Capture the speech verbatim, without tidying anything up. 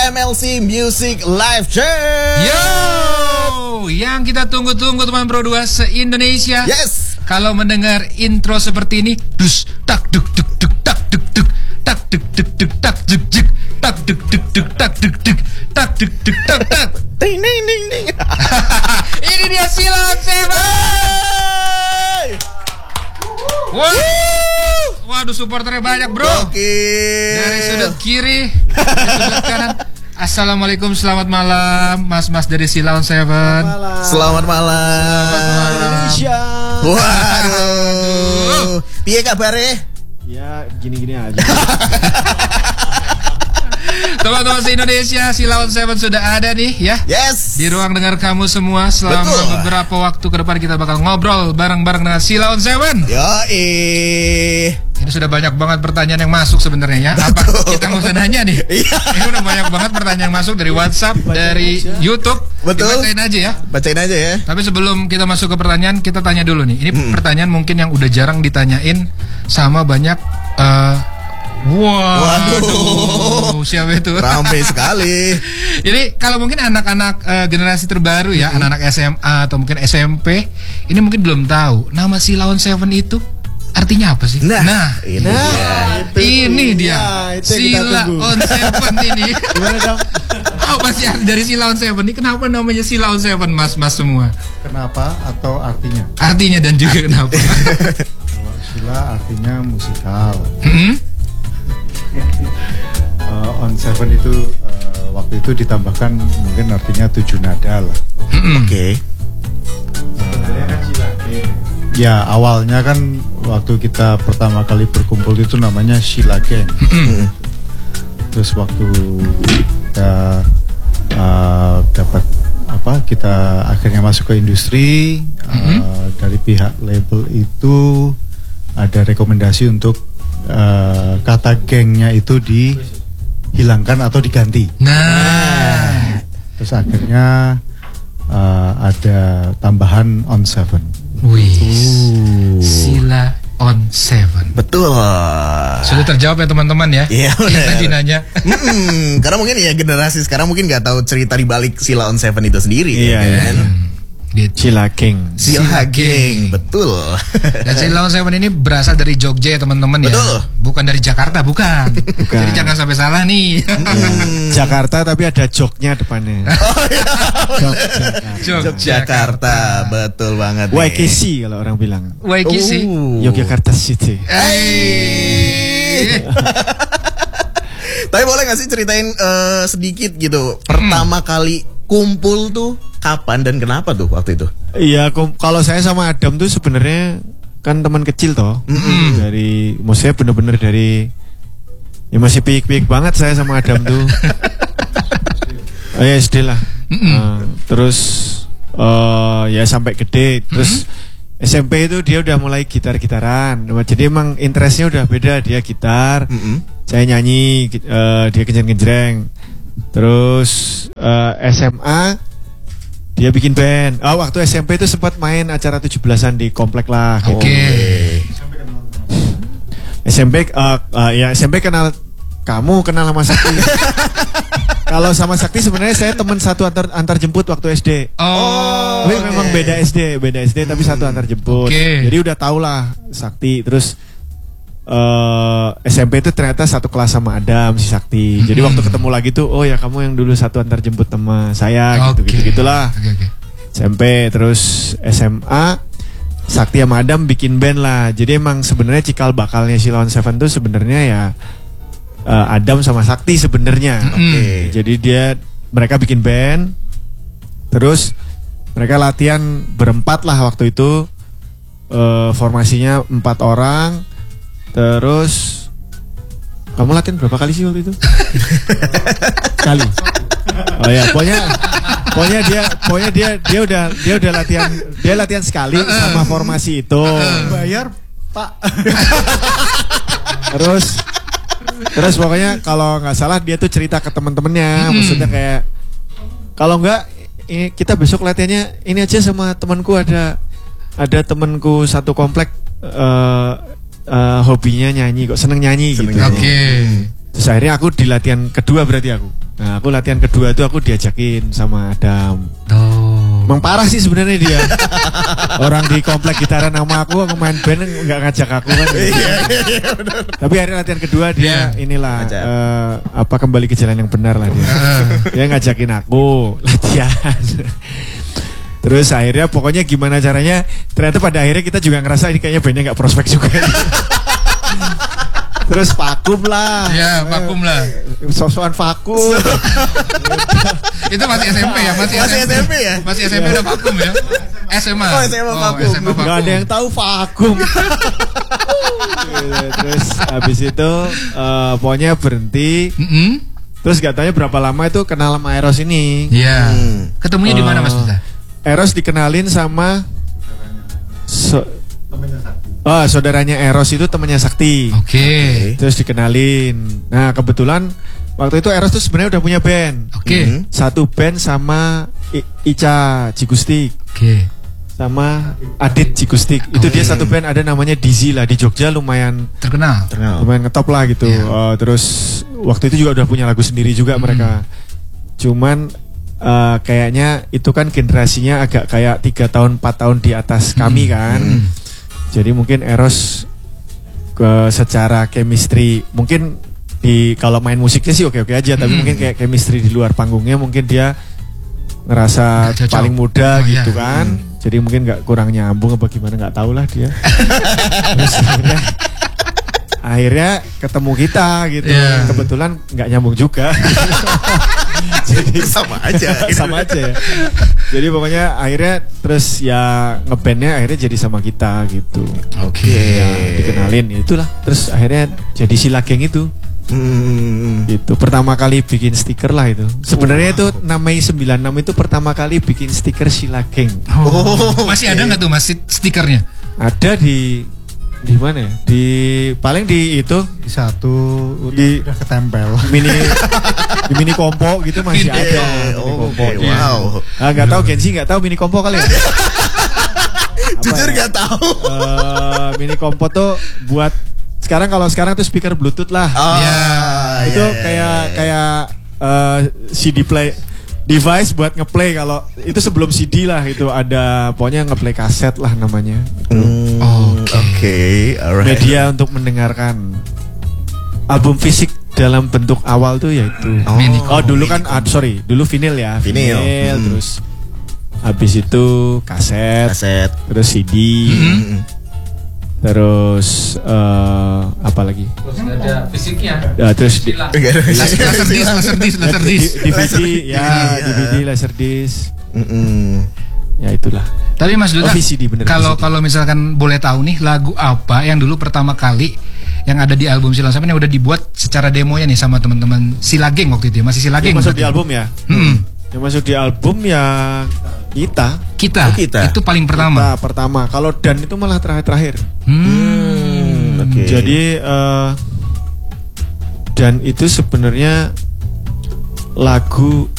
M L C Music Live Jam. Yo, yang kita tunggu-tunggu teman Pro dua se-Indonesia. Yes. Kalau mendengar intro seperti ini, dus tak duk duk duk tak duk duk tak duk duk duk tak duk duk tak duk duk duk tak duk duk tak duk duk tak tak. Ding ding ding ding. Ini dia Sheila on Seven. Wow. Waduh, supporternya banyak, bro. Oke. Dari sudut kiri, dari sudut kanan. Assalamualaikum, selamat malam, mas-mas dari Sheila on Seven. Selamat malam. Selamat malam. Indonesia. Waduh. Piye kabare? Ya gini-gini aja. Teman-teman se-Indonesia, Sheila on Seven sudah ada nih ya. Yes. Di ruang dengar kamu semua. Selama Betul. beberapa waktu ke depan kita bakal ngobrol bareng-bareng dengan Sheila on Seven. Yoi. Ini sudah banyak banget pertanyaan yang masuk sebenarnya ya. Apa kita nggak usah nanya nih? Iya. Ini udah banyak banget pertanyaan yang masuk dari WhatsApp, dari aja. YouTube. Betul. Dibacain aja ya. Bacain aja ya. Tapi sebelum kita masuk ke pertanyaan, kita tanya dulu nih. Ini Mm-mm. pertanyaan mungkin yang udah jarang ditanyain sama banyak. Uh, wow. Waduh. Siapa itu? Ramai sekali. Jadi kalau mungkin anak-anak uh, generasi terbaru ya, Mm-hmm. anak-anak S M A atau mungkin S M P, ini mungkin belum tahu nama Sheila on Seven itu artinya apa sih? Nah, nah ini Nah, dia. ini dia Ya, itu yang kita Sheila tunggu. on Seven ini. Gimana dong? Apa sih arti dari Sheila on Seven ini? Kenapa namanya Sheila on Seven, mas-mas semua? Kenapa atau artinya? Artinya dan juga kenapa? Kalau Sheila artinya musikal. Hmm? Uh, on Seven itu uh, waktu itu ditambahkan mungkin artinya tujuh nada lah. Hmm. Oke. Ya awalnya kan waktu kita pertama kali berkumpul itu namanya Sheila Gang. Hmm. Terus waktu kita uh, dapat apa kita akhirnya masuk ke industri, uh, dari pihak label itu ada rekomendasi untuk uh, kata gengnya itu dihilangkan atau diganti. Nah, Terus akhirnya uh, ada tambahan on Seven. wih, Sheila on Seven. Betul. Sudah terjawab ya teman-teman ya? Iya, Yang benar. tadi nanya. Mm-mm, karena mungkin ya generasi sekarang mungkin nggak tahu cerita di balik Sheila on Seven itu sendiri. Iya, ya kan? Gitu. Sheila King. Sheila Gang, betul. Dan Sheila on Seven ini berasal dari Jogja ya teman-teman ya. Betul. Bukan dari Jakarta, bukan. Bukan. Jadi jangan sampai salah nih. Hmm. Jakarta tapi ada joknya depannya. Jok Jakarta. Jakarta, betul banget. Y K C kalau orang bilang. Y K C. Oh. Yogyakarta City. Eh. Tapi boleh gak sih ceritain eh, sedikit gitu pertama kali kumpul tuh kapan dan kenapa tuh waktu itu? Iya, kum- kalau saya sama Adam tuh sebenarnya kan teman kecil toh. Dari maksudnya bener-bener dari ya masih piik-piik banget saya sama Adam tuh. Oh ya S D lah. Uh, terus uh, ya sampai gede. Terus S M P itu dia udah mulai gitar-gitaran. Jadi emang interestnya udah beda. Dia gitar, Mm-mm. saya nyanyi, gi- uh, dia kenceng-kenceng. Terus uh, S M A dia bikin band. Oh, waktu S M P itu sempat main acara tujuh belasan di komplek lah. Oke. S M P uh, uh, ya S M P kenal kamu kenal sama Sakti. Kalau sama Sakti sebenarnya saya teman satu antar antar jemput waktu S D. Oh. Tapi memang beda S D, beda S D tapi satu antar jemput. Oke. Jadi udah tau lah Sakti. Terus uh, S M P itu ternyata satu kelas sama Adam si Sakti. Jadi waktu ketemu lagi tuh, oh ya kamu yang dulu satu antar jemput sama saya gitu Oke. gitu gitulah. Oke, oke. S M P terus S M A Sakti sama Adam bikin band lah. Jadi emang sebenarnya cikal bakalnya Sheila on Seven tuh sebenarnya ya uh, Adam sama Sakti sebenarnya. Oke. Jadi dia mereka bikin band, terus mereka latihan berempat lah waktu itu. Uh, formasinya empat orang. Terus kamu latihan berapa kali sih waktu itu? Kali. Oh ya, pokoknya pokoknya dia pokoknya dia dia udah dia udah latihan dia latihan sekali sama formasi itu. Bayar Pak. Terus terus pokoknya kalau nggak salah dia tuh cerita ke teman-temannya, maksudnya kayak kalau nggak ini kita besok latihannya ini aja sama temanku ada ada temanku satu komplek uh, uh, hobinya nyanyi kok seneng nyanyi Seneng gitu. nyanyi. Oke. Terus akhirnya aku di latihan kedua berarti aku. Nah, aku latihan kedua itu aku diajakin sama Adam. Oh. Emang parah sih sebenarnya dia. Orang di komplek gitaran sama aku, aku main band nggak ngajak aku kan. Tapi akhirnya latihan kedua dia Yeah. inilah Ngajak. eh, apa kembali ke jalan yang benar lah dia. Dia ngajakin aku latihan. Terus akhirnya pokoknya gimana caranya, ternyata pada akhirnya kita juga ngerasa ini kayaknya bandnya nggak prospek juga. Terus vakum lah. Ya, vakum lah. Sok-sokan vakum. Itu masih S M P ya, masih, Masih S M P ya? Masih S M P udah vakum ya. S M A. Oh, S M A vakum. S M A vakum. Gak ada yang tahu vakum. Terus habis itu eh, pokoknya berhenti. Mm-mm. Terus gak tanya berapa lama itu kenal sama Eros ini. Iya. Hmm. Ketemunya di mana Mas Eh, Duta? Eros dikenalin sama so- Oh, saudaranya Eros itu temannya Sakti. Oke. Terus dikenalin. Nah, kebetulan waktu itu Eros tuh sebenarnya udah punya band. Oke. Mhm. Satu band sama I- Ica Cigustik Oke. sama Adit Cigustik. Itu dia satu band ada namanya Dizzy lah di Jogja, lumayan Terkenal. Terkenal. lumayan ngetop lah gitu. Iya. Eh, terus waktu itu juga udah punya lagu sendiri juga mereka. Cuman eh, kayaknya itu kan generasinya agak kayak tiga tahun empat tahun di atas kami kan. Jadi mungkin Eros ke secara chemistry mungkin di kalau main musiknya sih oke-oke aja, tapi Hmm. mungkin kayak chemistry di luar panggungnya mungkin dia ngerasa Nggak cocok. paling muda Oh, gitu iya. kan. Jadi mungkin nggak kurang nyambung apa gimana nggak tahu lah dia. Terus akhirnya akhirnya ketemu kita gitu. Iya. Kebetulan nggak nyambung juga. Jadi Sama aja. sama aja ya. Jadi pokoknya akhirnya terus ya ngebandnya akhirnya jadi sama kita gitu. Oke. Ya, dikenalin ya itulah. Terus akhirnya jadi Sila Geng itu. Hmm. Itu pertama kali bikin stiker lah itu. Sebenarnya itu namanya sembilan enam itu pertama kali bikin stiker Sila Geng. Oh, masih ada nggak tuh Mas stikernya? Ada di di mana ya? Di paling di itu Di satu Di- udah ketempel. mini di mini kompo gitu masih Iya. ada. Mini Oh, kompo. oke. Iya. Wow. Ah, nggak tahu Gensi nggak tahu mini kompo kali ya? Jujur ya? gak tahu. Eh, mini kompo tuh buat sekarang kalau sekarang tuh speaker Bluetooth lah. Oh, Ya, itu iya, iya, kayak iya. kayak eh, C D play device buat ngeplay. Kalau itu sebelum C D lah itu ada pokoknya ngeplay kaset lah namanya. Hmm, Oke. Oke, alright. Media untuk mendengarkan album fisik dalam bentuk awal tuh yaitu Oh, Mini oh dulu kan ah, sorry dulu vinil ya Vinil. Hmm. terus habis itu kaset, Kaset. terus C D Hmm. terus eh, apa lagi ada fisiknya. Ya, terus di, Enggak ada. Laser disc, laser disc, laser di- disc. D V D Laser- ya iya. D V D laser disc Mm-mm. ya itulah. Tapi Mas Duta, Oh, V C D, bener, kalau V C D. kalau misalkan boleh tahu nih lagu apa yang dulu pertama kali yang ada di album Sila Sampan yang udah dibuat secara demonya nih sama teman-teman Sila Geng waktu itu ya? Masih Sila Geng Yang masuk di berarti? album ya Hmm. yang masuk di album ya kita Kita, Oh, kita. itu paling pertama. Kita pertama kalau Dan itu malah terakhir-terakhir. Hmm. Oke. Jadi eh, Dan itu sebenarnya lagu